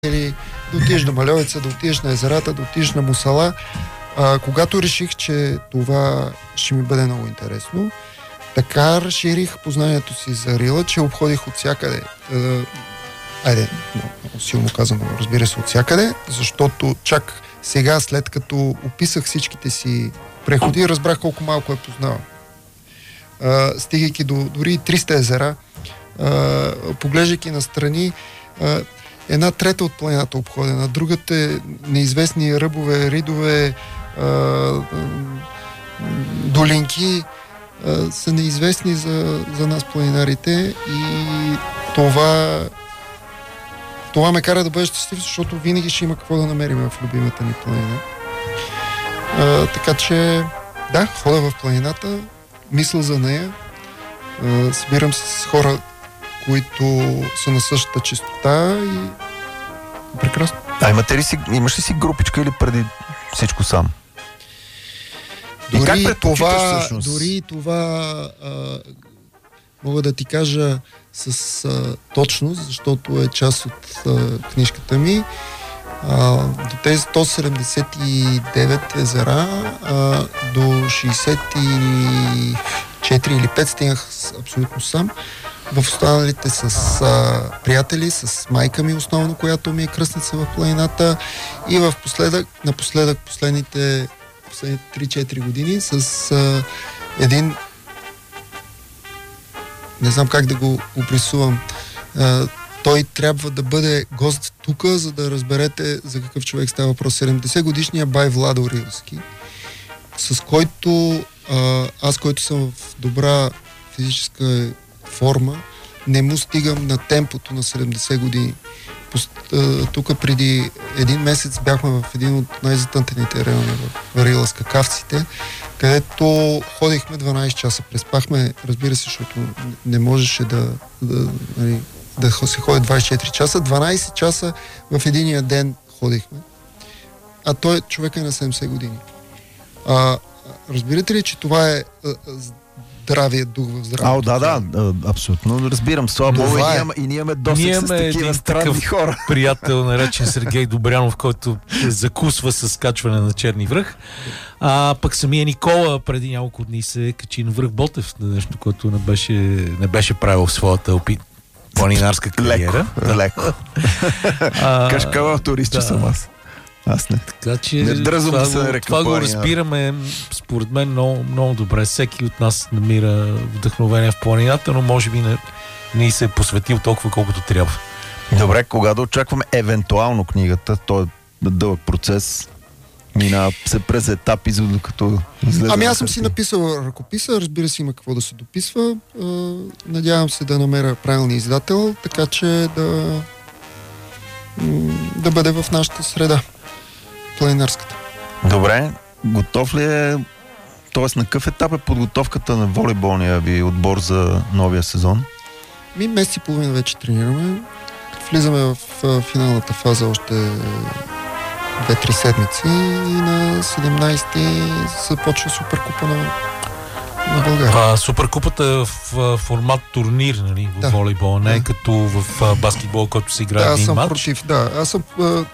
или да отидеш до Мальовица, да отидеш на езерата, да отидеш на Мусала. Когато реших, че това ще ми бъде много интересно, така разширих познанието си за Рила, че обходих от всякъде. Много силно казано, разбира се, от всякъде, защото чак сега, след като описах всичките си преходи, разбрах колко малко я познавам. Стигайки до дори 300 езера, поглеждайки настрани, една трета от планината обходена, другата неизвестни ръбове, ридове, долинки са неизвестни за нас планинарите и това ме кара да бъда щастлив, защото винаги ще има какво да намерим в любимата ни планина. Така че, да, ходя в планината, мисля за нея, събирам се с хора, които са на същата чистота и прекрасно. Имаш ли си групичка или преди всичко сам? Дори това мога да ти кажа с точност, защото е част от книжката ми. До тези 179 езера, до 64 или 5 стигнах абсолютно сам. В останалите с приятели, с майка ми основно, която ми е кръстница в планината, и напоследък последните 3-4 години с един, не знам как да го обрисувам, той трябва да бъде гост тук, за да разберете за какъв човек става въпрос. 70-годишния бай Владо Рилски, с който аз, който съм в добра физическа форма, не му стигам на темпото на 70 години. Тук преди един месец бяхме в един от най-затънтените райони в Рила, Скакавците, където ходихме 12 часа. Преспахме, разбира се, защото не можеше да се ходи 24 часа. 12 часа в единия ден ходихме. А той човек е на 70 години. Разбирате ли, че това е здравия дух в здравето? Да, абсолютно разбирам. Слава Богу, и ние имаме досег с такива странни хора. Приятел, наречен Сергей Добрянов, който закусва с качване на Черни връх. Пък самия Никола преди няколко дни се качи на връх Ботев, нещо, което не беше правил в своята планинарска кариера. Леко. Кашкавал турист, че съм аз. Аз не. Така че не дръзвам да се нарека това го разбираме, според мен, много, много добре. Всеки от нас намира вдъхновение в планината, но може би не се е посветил толкова, колкото трябва. Добре, кога да очакваме евентуално книгата? То е дълъг процес. Минава се през етапи, докато излезе. Аз съм си написал ръкописа, разбира се, има какво да се дописва. Надявам се да намеря правилния издател, така че да бъде в нашата среда. Планинарската. Добре, готов ли е, т.е. на какъв етап е подготовката на волейболния ви отбор за новия сезон? Месец и половина вече тренираме. Влизаме в финалната фаза още 2-3 седмици и на 17-ти започва Суперкупа на България. Суперкупата е в формат турнир, нали, в волейбол, не е като в баскетбол, който се играе един матч. Против, аз съм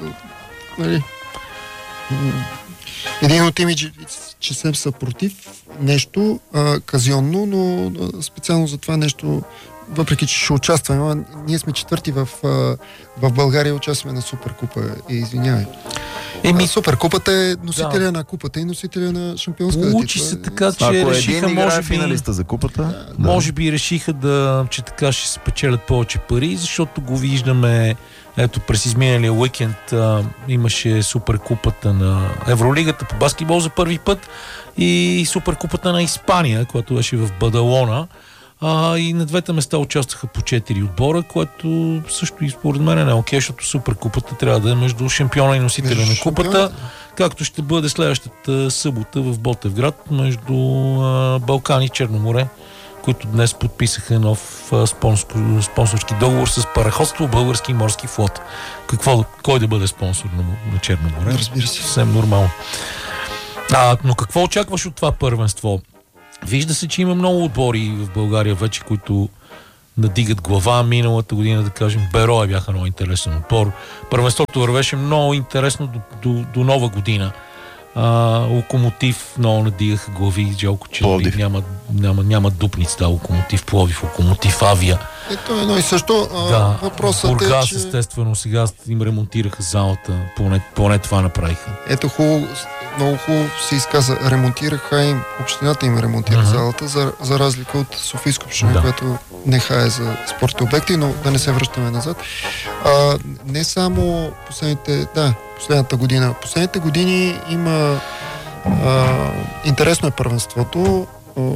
един от имиджи, че съм против нещо казионно, но специално за това нещо, въпреки че ще участваме, ние сме четвърти в България, участваме на Суперкупа. Извинявай. Суперкупата е носителя на купата и носителя на шампионската титла. Получи се така, че решиха, може би, финалиста за купата. Може би решиха че така ще спечелят повече пари, защото го виждаме. Ето, през изминалия уикенд имаше Суперкупата на Евролигата по баскетбол за първи път и Суперкупата на Испания, която беше в Бадалона. И на двете места участваха по 4 отбора, което също и според мен не е окей, защото Суперкупата трябва да е между шампиона и носителя на купата, както ще бъде следващата събота в Ботевград между Балкани и Черно море, които днес подписаха нов спонсорски договор с параходство Български морски флот. Кой да бъде спонсор на Черно море? Разбира се. Съвсем нормално. Но какво очакваш от това първенство? Вижда се, че има много отбори в България вече, които надигат глава. Миналата година, да кажем, Берое бяха много интересен отбор. Първенството вървеше много интересно до нова година. Локомотив много надигаха глави. Жалко, че няма дупница. Да, Локомотив Пловдив, Локомотив Авия. Ето едно и също. Въпросът Бургас, е, че... естествено, сега им ремонтираха залата. Поне това направиха. Ето много хубаво се изказа. Ремонтираха им, общината им ремонтира залата, за разлика от Софийска община, която не хае за спортни обекти, но да не се връщаме назад. Не само последната година. Последните години има интересно е първенството.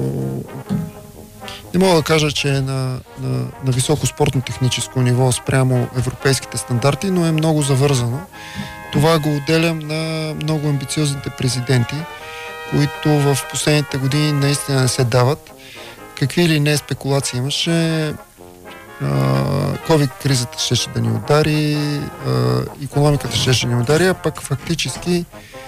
Не мога да кажа, че е на високо спортно-техническо ниво спрямо европейските стандарти, но е много завързано. Това го отделям на много амбициозните президенти, които в последните години наистина не се дават. Какви ли не спекулации имаше, COVID-кризата щеше да ни удари, икономиката щеше да ни удари, а пък фактически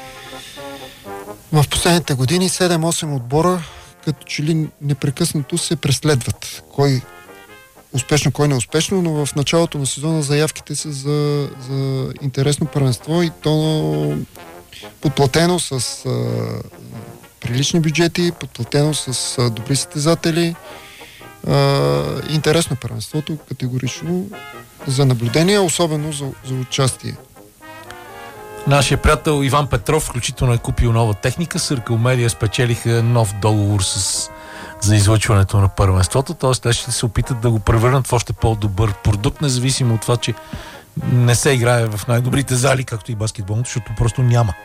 в последните години 7-8 отбора като че ли непрекъснато се преследват. Кой успешно, кой неуспешно, но в началото на сезона заявките са за интересно първенство и то подплатено с прилични бюджети, подплатено с добри състезатели. Интересно първенството, категорично за наблюдение, особено за участие. Нашия приятел Иван Петров включително е купил нова техника. Circle Media спечелиха нов договор за излъчването на първенството, т.е. те ще се опитат да го превърнат в още по-добър продукт, независимо от това, че не се играе в най-добрите зали, както и баскетболното, защото просто няма.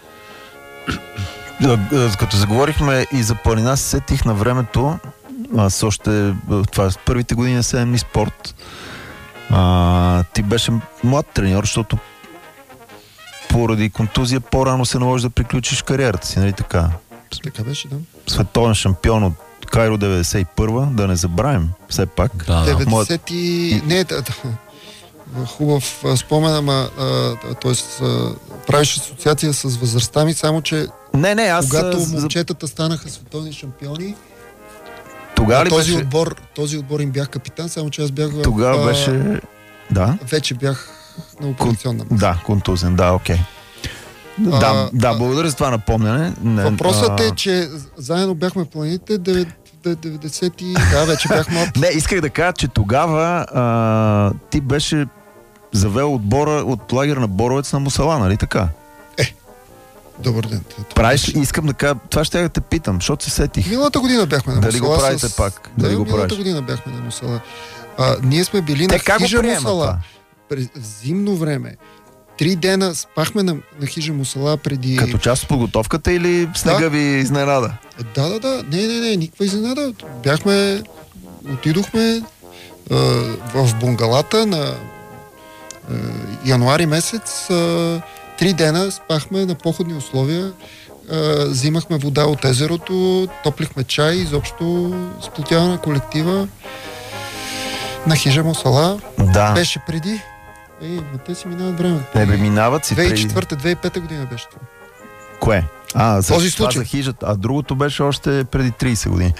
Като заговорихме и за планина, се сетих на времето, аз още това първите години на 7 спорт, ти беше млад треньор, защото поради контузия по-рано се наложи да приключиш кариерата си, нали така? Така беше, да. Световен шампион от Кайро 91-а, да не забравим, все пак. 90 и... Не, хубав спомен, т.е. правиш асоциация с възрастта ми, само че когато момчетата станаха световни шампиони, тогава ли този отбор им бях капитан, само че аз бях тогава беше... Да? Вече бях на операционна маса. Да, контузен, да, окей. Благодаря за това напомняне. Въпросът е, че заедно бяхме в планините 90 да, вече бях млад. Не, исках да кажа, че тогава ти беше завел отбора от лагер на Боровец на Мусала, нали така? Добър ден. Искам да кажа, това ще да те питам, защото се сетих. Миналата година бяхме на Мусала. Дали го правите пак? Миналата година бяхме на Мусала. Ние сме били на хижа Мусала. През зимно време. 3 дена спахме на хижа Мусала преди... Като част от подготовката или снега ви изненада? Да. Не, никаква изненада. Отидохме в бунгалата на януари месец. 3 дена спахме на походни условия. Взимахме вода от езерото, топлихме чай, изобщо сплотяване на колектива на хижа Мусала. Да. Беше преди. Те си минават време. Минават си 2004-2005 година беше това. Кое? Този случай. За хижата. А другото беше още преди 30 години.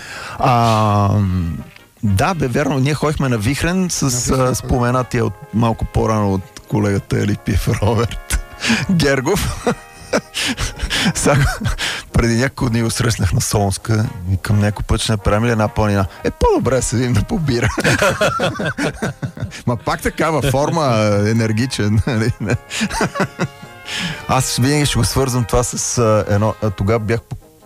Да, верно. Ние ходихме на Вихрен с споменатия от малко по-рано от колегата Елипиев Роберт Гергов. Сега, преди няколко дни го срещнах на Солунска и към някой път ще направим ли една планина. По-добре да седим да побира. Ма пак такава форма, енергичен. Аз винаги ще го свързвам това с едно... Тогава бях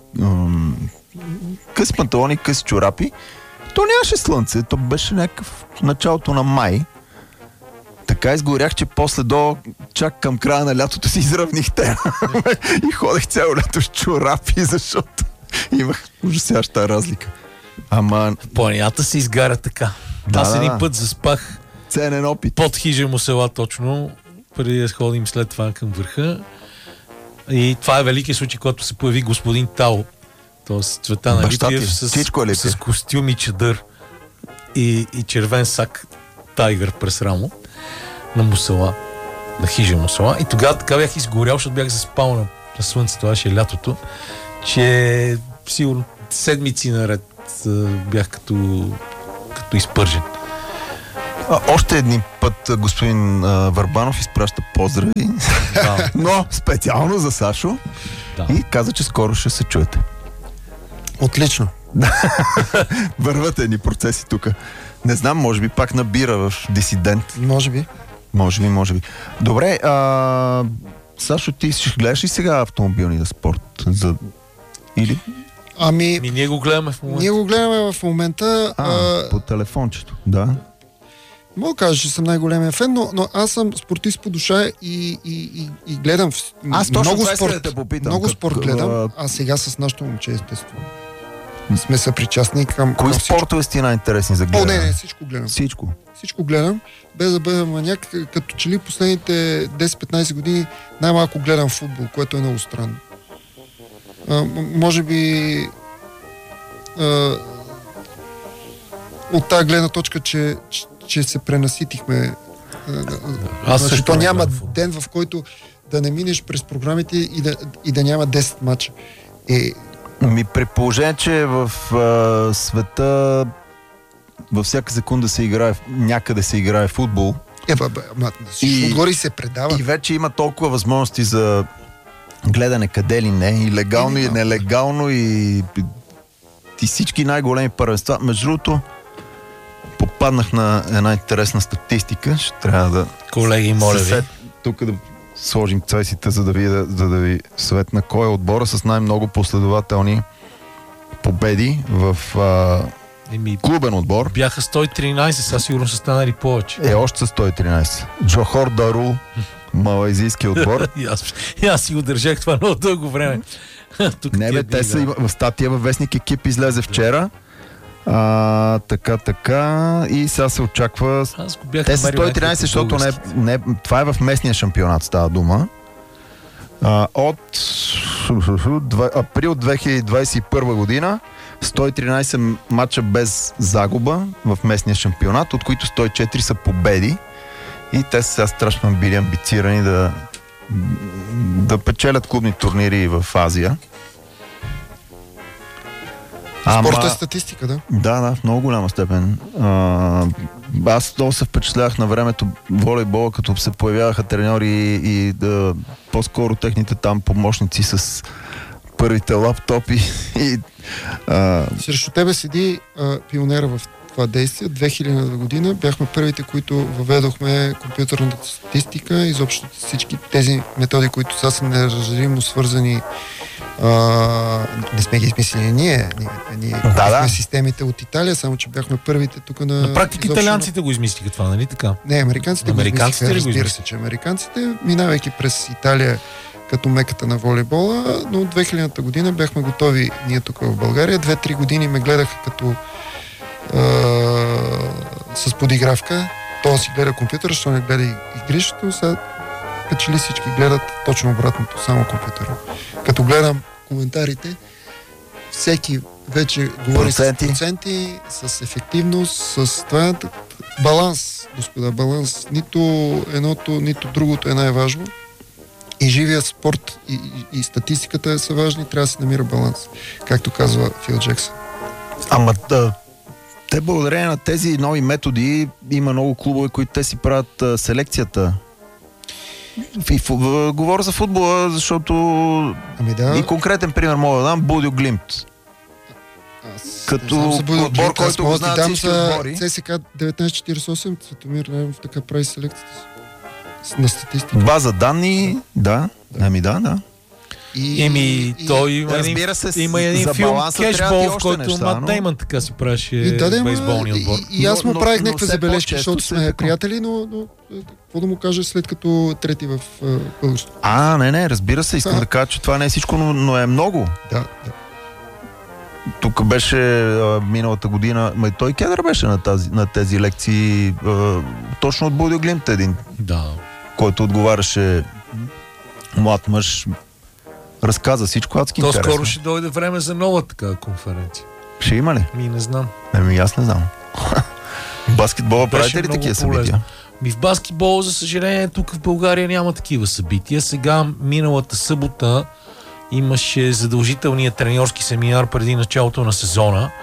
къси панталони, къси чорапи. То нямаше слънце, то беше някакъв началото на май. Така изгорях, че после чак към края на лятото си изравних те. И ходех цяло лято с чорапи, защото имах ужасяща разлика. Ама... Планината се изгаря така. Аз един път заспах ценен опит. Под хижа Мусала точно, преди да ходим след това към върха. И това е великият случай, когато се появи господин Тао. Тоест Цветан Алипиев с костюм и чадър и червен сак тайгър през рамо на Мусала, на хижа Мусала. И тогава така бях изгорял, защото бях заспал на слънцето, това беше лятото, че сигурно седмици наред бях като изпържен. Още един път господин Върбанов изпраща поздрави, Да. но специално за Сашо и каза, че скоро ще се чуете. Отлично. Върват едни процеси тук. Не знам, може би пак набира в Дисидент. Може би. Може би. Добре, Сашо, ти ще гледаш ли сега автомобилния спорт? Или? Ние го гледаме в момента. Ние го гледаме в момента. По телефончето, да. Мога да кажа, че съм най-големия фен, но аз съм спортист по душа и гледам много спорт. Много спорт гледам, а сега с нашото момче, естествено. Сме съпричастни към кои спортове сте най-интересни за гледане? Не, всичко гледам. Всичко гледам, без да бъда маняк, като че ли последните 10-15 години най-малко гледам футбол, което е много странно. Може би от тази гледна точка, че се пренаситихме. Защото няма ден, в който да не минеш през програмите и да няма 10 мача. При положение, че в света във всяка секунда някъде се играе футбол. Отгоре се предава. И вече има толкова възможности за гледане къде ли не, и легално, и нелегално, и всички най-големи първенства. Между другото, попаднах на една интересна статистика. Ще трябва да... Колеги, моля ви. Тук да сложим цвесите, за да ви светна кой е отбора с най-много последователни победи в клубен отбор. Бяха 113, сега сигурно са станали повече. Още са 113. Джохор Дарул, малайзийски отбор. И аз си го държах това много дълго време. Те са в статия във вестник Екип излезе вчера. Така. И сега се очаква. Те са 113, защото това е в местния шампионат, става дума. От април 2021 година 113 мача без загуба в местния шампионат, от които 104 са победи. И те са страшно били амбицирани да печелят клубни турнири в Азия. Спорта е статистика, да? Да, в много голяма степен. Аз много се впечатлях на времето волейбола, като се появяваха треньори и по-скоро техните там помощници с първите лаптопи. Срещу тебе седи пионера в това действие. 2000 година бяхме първите, които въведохме компютърната статистика, изобщо всички тези методи, които сега са неразделимо свързани. Не сме ги измислили ние бяхме системите от Италия, само че бяхме първите тук на практика италианците го измислиха това, нали така? Не, американците го измислиха, разбира се, че американците, минавайки през Италия като меката на волейбола, но от 2000-та година бяхме готови ние тук в България. 2-3 години ме гледаха като с подигравка. То си гледа компютър, защото не гледа игрището. Сега че ли всички гледат точно обратното, само компютъра. Като гледам коментарите, всеки вече говори с проценти, с ефективност, с това. Баланс, господа, баланс. Нито едното, нито другото е най-важно. И живия спорт, и статистиката са важни, трябва да се намира баланс, както казва Фил Джексън. Те благодарение на тези нови методи има много клубове, които те си правят селекцията. Говоря за футбола, защото и конкретен пример мога да дам Будю Глимт. Като отбор, който го знаят всички отбори. ЦСК 1948, Светомир Найденов така прави селекцията на статистика. База данни, да. Той има един филм Кешбол, в който Мат Деймън така си правеше бейсболния отбор. И аз му правих някакви забележки, защото сме приятели, но какво да му кажа след като трети в българството? Не, разбира се, искам да кажа, че това не е всичко, но е много. Да. Тук беше миналата година, той Кедър беше на тези лекции, точно от Будю Глимт един, който отговаряше млад мъж, разказа всичко адски интересно. Скоро ще дойде време за нова такава конференция. Ще има ли? Не знам. Аз не знам. Баскетбола правите ли такива събития? В баскетбол, за съжаление, тук в България няма такива събития. Сега, миналата събота, имаше задължителния треньорски семинар преди началото на сезона.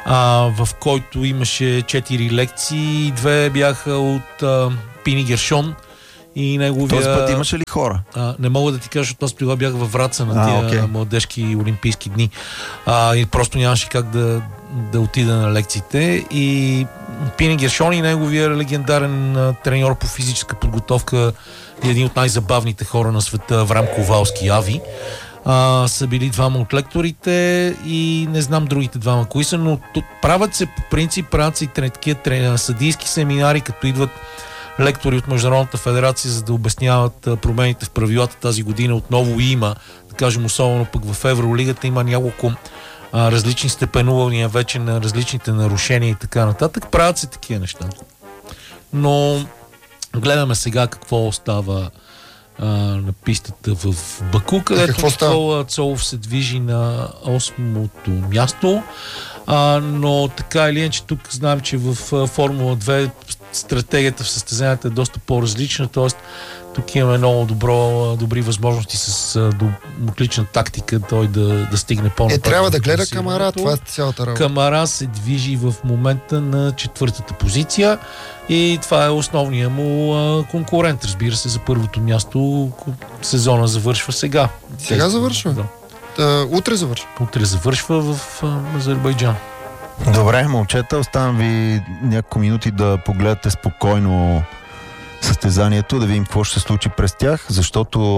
в който имаше 4 лекции, 2 бяха от Пини Гершон и неговия... Този път имаше ли хора? Не мога да ти кажа, защото аз при това бях във Враца на тия младежки олимпийски дни. И просто нямаше как да отида на лекциите. И Пини Гершон и неговия легендарен треньор по физическа подготовка и един от най-забавните хора на света, Врам Ковалски Ави, са били двама от лекторите и не знам другите двама кои са, но правят се по принцип, правят се и такива съдийски семинари, като идват лектори от Международната федерация, за да обясняват промените в правилата. Тази година отново има, да кажем, особено пък в Евролигата има няколко различни степенувания вече на различните нарушения и така нататък. Правят се такива неща. Но гледаме сега какво става на пистата в Баку, където Никола Цолов се движи на 8-то място. Но така или иначе тук знаем, че в Формула 2 стратегията в състезанията е доста по-различна, т.е. тук имаме много добри възможности с отлична тактика той да стигне по-напред. Трябва да гледа Камара, това е цялата работа. Камара се движи в момента на 4-та позиция и това е основният му конкурент, разбира се, за първото място. Сезона завършва сега. Сега завършва? Да. Утре завършва. Утре завършва в Азербайджан. Добре, момчета, оставам ви няколко минути да погледате спокойно състезанието, да видим какво ще се случи през тях, защото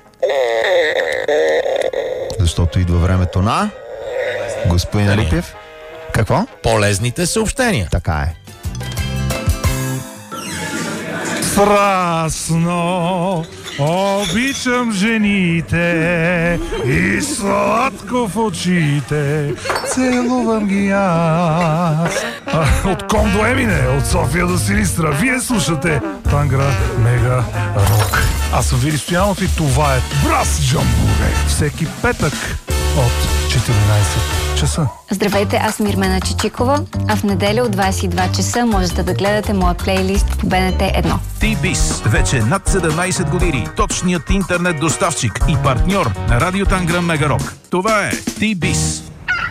идва времето на господин Алипиев. Какво? Полезните съобщения. Така е. Страстно обичам жените и сладко в очите целувам ги аз. От Ком до Емине, от София до Силистра, вие слушате Тангра Мега Рок. Аз съм Вили Стоянов и това е Брас Джамбуре. Всеки петък от 14 часа. Здравейте, аз съм Ирмена Чичикова, а в неделя от 22 часа можете да гледате моя плейлист по БНТ 1. T-Biz, вече над 17 години, точният интернет доставчик и партньор на Радио Тангра Мега Рок. Това е T-Biz.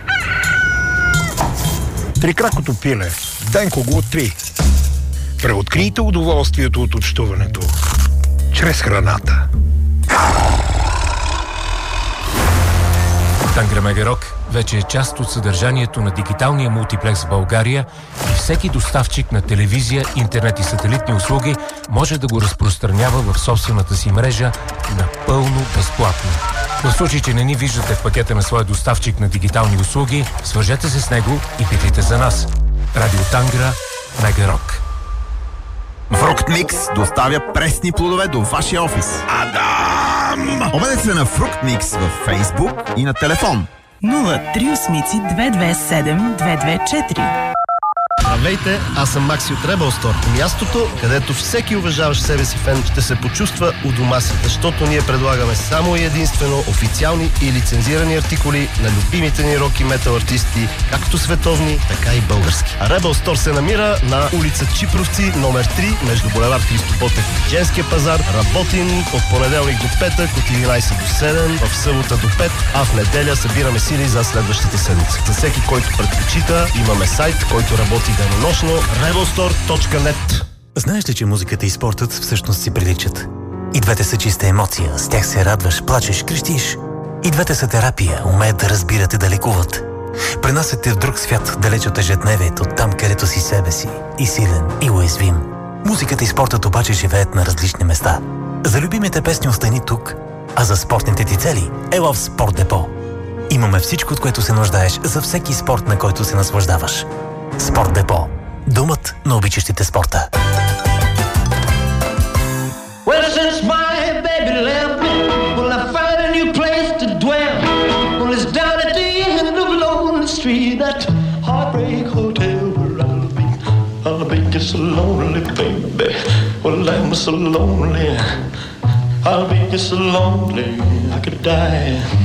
Трикракото пиле. Денко го 3. Преоткрийте удоволствието от общуването чрез храната. Тангра Мега Рок вече е част от съдържанието на дигиталния мултиплекс в България и всеки доставчик на телевизия, интернет и сателитни услуги може да го разпространява в собствената си мрежа напълно безплатно. В случай, че не ни виждате в пакета на своя доставчик на дигитални услуги, свържете се с него и питайте за нас. Радио Тангра Мега Рок. Фруктмикс доставя пресни плодове до вашия офис. Адам! Обадете се на Фруктмикс във Фейсбук и на телефон 038-227-224. Здравейте, аз съм Макси от Rebel Store. Мястото, където всеки уважаващ себе си фен ще се почувства у дома си, защото ние предлагаме само и единствено официални и лицензирани артикули на любимите ни рок и метал артисти, както световни, така и български. А Rebel Store се намира на улица Чипровци, номер 3, между булевард Христо Ботев и Женския пазар. Работим от понеделник до петък, от 11 до 7, в събота до 5, а в неделя събираме сили за следващата седмица. За всеки, който предпочита, имаме сайт, който работи денонощно, rebelstore.net. Знаеш ли, че музиката и спортът всъщност си приличат? И двете са чиста емоция, с тях се радваш, плачеш, крещиш. И двете са терапия, умеят да разбират и да лекуват. Пренасят те в друг свят, далеч от ежедневието, там където си себе си, и силен, и уязвим. Музиката и спортът обаче живеят на различни места. За любимите песни остани тук, а за спортните ти цели ела в Спорт Депо. Имаме всичко, от което се нуждаеш за всеки спорт, на който се наслаждаваш. Спорт Депо. Домът на обичащите спорта. Well, since my baby left me, well, I found a new place to dwell. Well, it's down at the end of Lonely Street, that heartbreak hotel where I'll be just so lonely, baby. Well, I'm so lonely. I'll be just so lonely, I could die.